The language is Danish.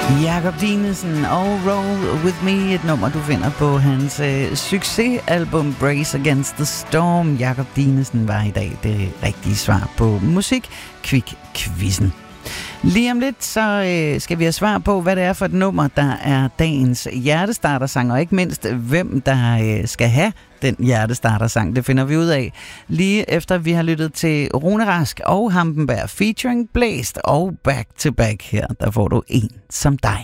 Jakob Dinesen og Roll With Me, et nummer, du finder på hans succesalbum Brace Against the Storm. Jakob Dinesen var i dag det rigtige svar på Musik-Kvik-quizzen. Lige om lidt, så skal vi have svar på, hvad det er for et nummer, der er dagens hjertestartersang, og ikke mindst, hvem der skal have den hjertestartersang. Det finder vi ud af lige efter, vi har lyttet til Rune Rask og Hampenberg featuring Blæst og Back to Back her. Der får du En som dig.